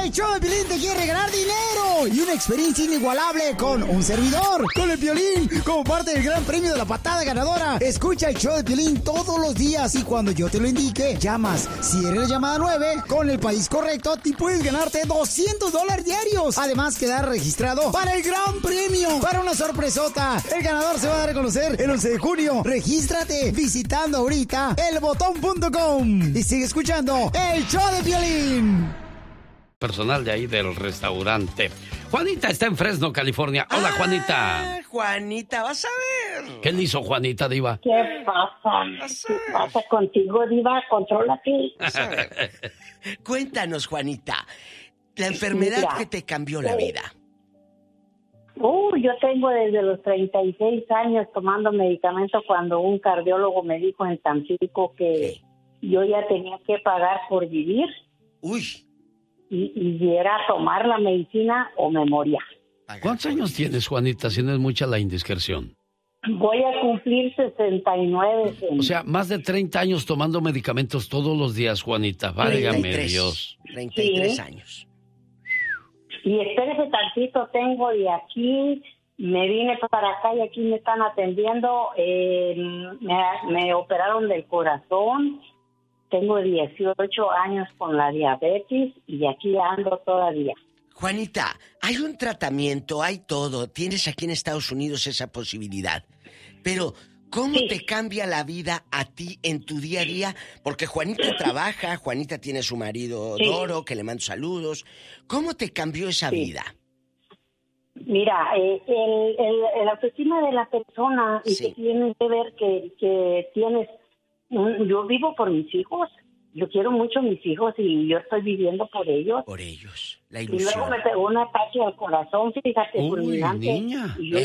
El show de Piolín te quiere regalar dinero y una experiencia inigualable con un servidor, con el Piolín, como parte del gran premio de la patada ganadora. Escucha el show de Piolín todos los días y cuando yo te lo indique, llamas. Si eres la llamada 9, con el país correcto, te puedes ganarte $200 diarios. Además, quedar registrado para el gran premio, para una sorpresota. El ganador se va a dar a conocer el 11 de junio. Regístrate visitando ahorita elbotón.com y sigue escuchando el show de Piolín. Personal de ahí del restaurante. Juanita está en Fresno, California. Hola, Juanita. Juanita, vas a ver. ¿Qué le hizo Juanita, Diva? ¿Qué pasa? ¿Qué pasa contigo, Diva? Contrólate. Cuéntanos, Juanita, la enfermedad que te cambió la vida. Yo tengo desde los 36 años tomando medicamentos cuando un cardiólogo me dijo en Tampico que yo ya tenía que pagar por vivir. Uy. Y era tomar la medicina o me moría. ¿Cuántos años tienes, Juanita, si no es mucha la indiscreción? Voy a cumplir 69. O sea, más de 30 años tomando medicamentos todos los días, Juanita. Válgame Dios. 33 años. Y espérese tantito, tengo de aquí, me vine para acá y aquí me están atendiendo. Me operaron del corazón. Tengo 18 años con la diabetes y aquí ando todavía. Juanita, hay un tratamiento, hay todo. Tienes aquí en Estados Unidos esa posibilidad. Pero, ¿cómo te cambia la vida a ti en tu día a día? Porque Juanita trabaja, Juanita tiene su marido Doro, que le mando saludos. ¿Cómo te cambió esa vida? Mira, el autoestima de la persona y que tiene que ver que tienes... Yo vivo por mis hijos. Yo quiero mucho a mis hijos y yo estoy viviendo por ellos. Por ellos, la ilusión. Y luego me pegó un ataque al corazón, fíjate, fulminante. Niña. Y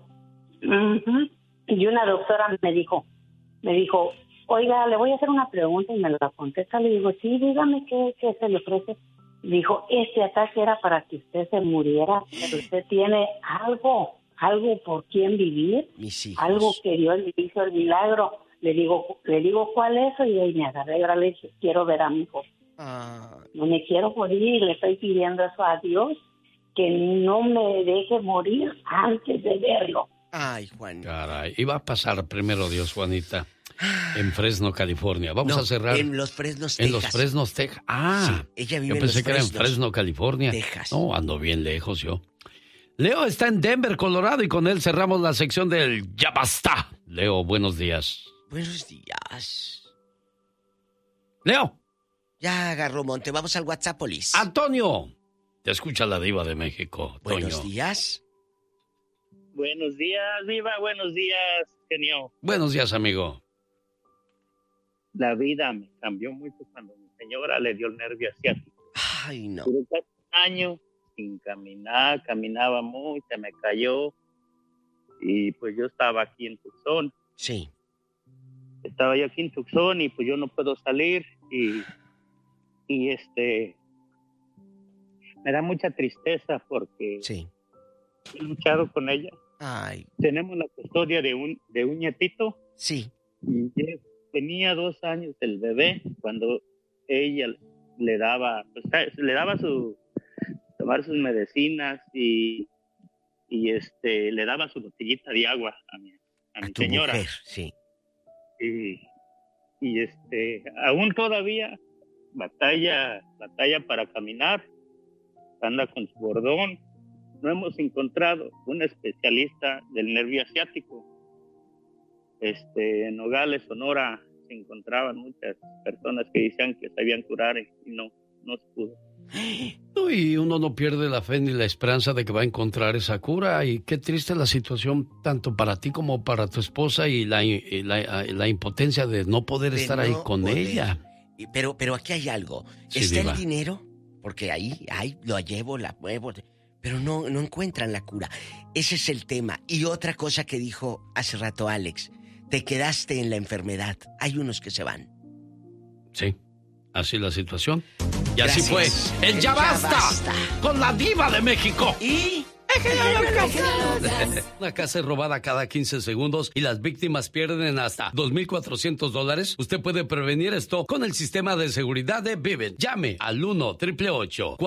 una doctora me dijo, oiga, le voy a hacer una pregunta y me la contesta. Le digo, sí, dígame qué se le ofrece. Dijo, este ataque era para que usted se muriera, pero usted tiene algo por quien vivir, mis hijos. Algo que Dios le hizo el milagro. Le digo, ¿cuál es eso? Y ahí me agarré, le dije, quiero ver a mi hijo. No me quiero morir, le estoy pidiendo eso a Dios, que no me deje morir antes de verlo. Ay, Juanita. Caray, y va a pasar primero Dios, Juanita, en Fresno, California. Vamos a cerrar. En Los Fresnos, Texas. En Los Fresnos, Texas. Sí, ella vive yo pensé que era en Fresnos, Fresno, California. Texas. No, ando bien lejos yo. Leo está en Denver, Colorado, y con él cerramos la sección del Ya Basta. Leo, buenos días. Buenos días. Leo. Ya agarró monte. Vamos al WhatsApp, Polis. Antonio. Te escucha la diva de México. Buenos Toño. días. Buenos días, Diva. Buenos días, genio. Buenos días, amigo. La vida me cambió mucho cuando mi señora le dio el nervio asiático. Ay, no. Duré casi un año sin caminar, caminaba mucho, me cayó. Y pues yo estaba aquí en Tucson. Sí. Estaba yo aquí en Tucson y pues yo no puedo salir y me da mucha tristeza porque he luchado con ella. Ay. Tenemos la custodia de un nietito. Sí. Y tenía 2 años el bebé cuando ella le daba tomar sus medicinas y le daba su botellita de agua a mi señora. Mujer, sí. Y aún todavía batalla para caminar, anda con su bordón. No hemos encontrado un especialista del nervio asiático. En Nogales, Sonora, se encontraban muchas personas que decían que sabían curar y no se pudo. No, y uno no pierde la fe ni la esperanza de que va a encontrar esa cura. Y qué triste la situación tanto para ti como para tu esposa y la impotencia de no poder estar ahí con ella. Pero aquí hay algo. Sí, ¿Está diva. el dinero? Porque ahí lo llevo, la muevo, pero no encuentran la cura. Ese es el tema. Y otra cosa que dijo hace rato Alex, te quedaste en la enfermedad. Hay unos que se van. Sí, así la situación. Y Gracias. así fue el Ya Basta con la Diva de México. Y... Una casa es robada cada 15 segundos y las víctimas pierden hasta $2,400. Usted puede prevenir esto con el sistema de seguridad de Vivint. Llame al 1-888